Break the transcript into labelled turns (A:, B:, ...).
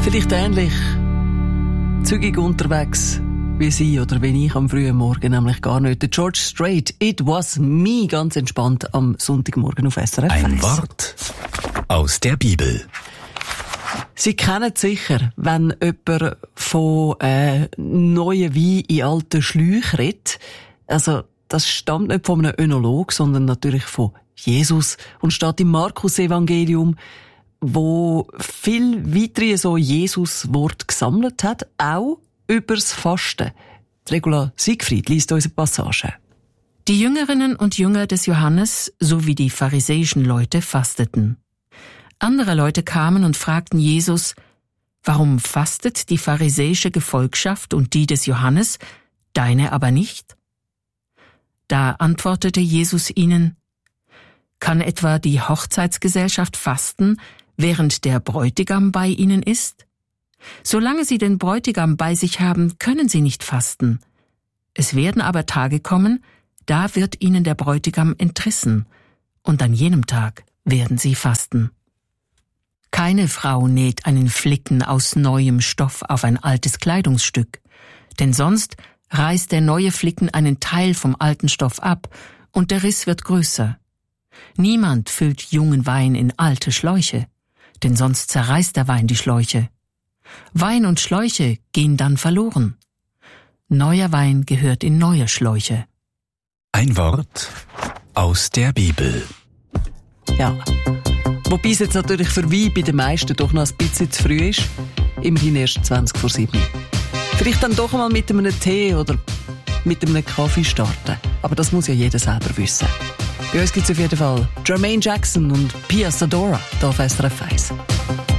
A: Vielleicht ähnlich zügig unterwegs wie Sie oder wie ich am frühen Morgen, nämlich gar nicht. Der George Strait, It Was Me, ganz entspannt am Sonntagmorgen auf SRF 1.
B: Ein Wort aus der Bibel.
A: Sie kennen es sicher, wenn jemand von neuen Wein in alten Schläuchen redet. Also, das stammt nicht von einem Önolog, sondern natürlich von Jesus und steht im Markus-Evangelium, wo viel weitere so Jesus-Wort gesammelt hat, auch übers Fasten. Die Regula Siegfried liest uns eine Passage.
C: Die Jüngerinnen und Jünger des Johannes sowie die pharisäischen Leute fasteten. Andere Leute kamen und fragten Jesus, warum fastet die pharisäische Gefolgschaft und die des Johannes, deine aber nicht? Da antwortete Jesus ihnen, kann etwa die Hochzeitsgesellschaft fasten, während der Bräutigam bei ihnen ist? Solange sie den Bräutigam bei sich haben, können sie nicht fasten. Es werden aber Tage kommen, da wird ihnen der Bräutigam entrissen, und an jenem Tag werden sie fasten. Keine Frau näht einen Flicken aus neuem Stoff auf ein altes Kleidungsstück, denn sonst reißt der neue Flicken einen Teil vom alten Stoff ab, und der Riss wird größer. Niemand füllt jungen Wein in alte Schläuche, denn sonst zerreißt der Wein die Schläuche. Wein und Schläuche gehen dann verloren. Neuer Wein gehört in neue Schläuche.
B: Ein Wort aus der Bibel.
A: Ja, wobei es jetzt natürlich für Wein bei den meisten doch noch ein bisschen zu früh ist. Immerhin erst 20 vor 7. Vielleicht dann doch mal mit einem Tee oder mit einem Kaffee starten. Aber das muss ja jeder selber wissen. Bei uns gibt es auf jeden Fall Jermaine Jackson und Pia Sadora hier auf SRF 1.